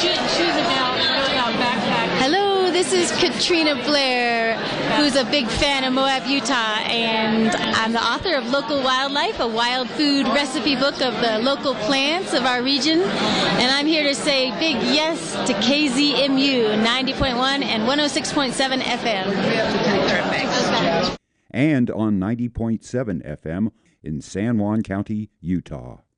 She's about backpack. Hello, this is Katrina Blair, who's a big fan of Moab, Utah, and I'm the author of Local Wildlife, a wild food recipe book of the local plants of our region. And I'm here to say big yes to KZMU 90.1 and 106.7 FM. And on 90.7 FM in San Juan County, Utah.